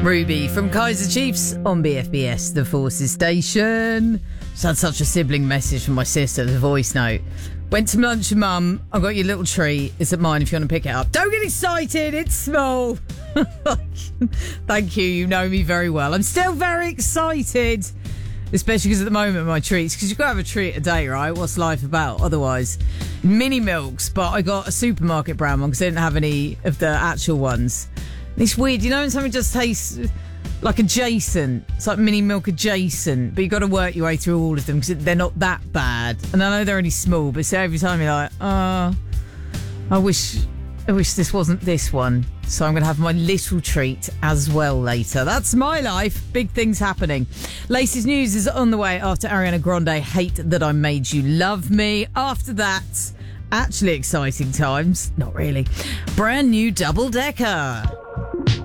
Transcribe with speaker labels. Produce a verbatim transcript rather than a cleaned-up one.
Speaker 1: Ruby from Kaiser Chiefs on B F B S, the Forces Station. Just had such a sibling message from my sister, the voice note. Went to lunch with Mum. I got your little treat. It's at mine if you want to pick it up. Don't get excited. It's small. Thank you. You know me very well. I'm still very excited. Especially because at the moment my treats, because you've got to have a treat a day, right? What's life about otherwise? Mini milks, but I got a supermarket brand one because I didn't have any of the actual ones. It's weird, you know, when something just tastes like adjacent. It's like mini milk adjacent, but you've got to work your way through all of them because they're not that bad. And I know they're only small, but so every time you're like, oh, I wish, I wish this wasn't this one. So I'm going to have my little treat as well later. That's my life. Big things happening. Latest news is on the way after Ariana Grande, Hate That I Made You Love Me. After that, actually exciting times. Not really. Brand new double-decker.